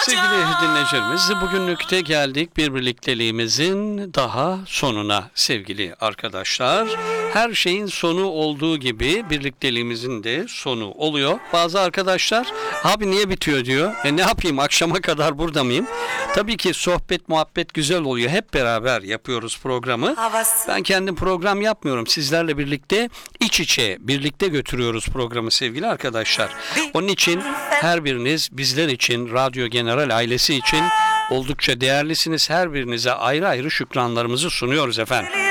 Sevgili dinleyicilerimiz, bugünlükte geldik bir birlikteliğimizin daha sonuna sevgili arkadaşlar. Her şeyin sonu olduğu gibi birlikteliğimizin de sonu oluyor. Bazı arkadaşlar abi niye bitiyor diyor. Ne yapayım, akşama kadar burada mıyım? Tabii ki sohbet muhabbet güzel oluyor. Hep beraber yapıyoruz programı. Ben kendim program yapmıyorum. Sizlerle birlikte iç içe birlikte götürüyoruz programı sevgili arkadaşlar. Onun için her biriniz bizler için, Radyo General ailesi için oldukça değerlisiniz. Her birinize ayrı ayrı şükranlarımızı sunuyoruz efendim.